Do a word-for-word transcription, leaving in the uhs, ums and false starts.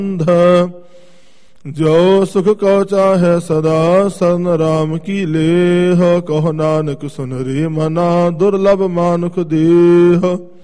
ਜੋ ਸੁਖ ਕਉ ਚਾਹੈ ਸਦਾ ਸਰਨ ਰਾਮ ਕੀ ਲੇਹ। ਕਹੋ ਨਾਨਕ ਸੁਨ ਰੇ ਮਨਾ ਦੁਰਲਭ ਮਾਨੁਖ ਦੇਹ।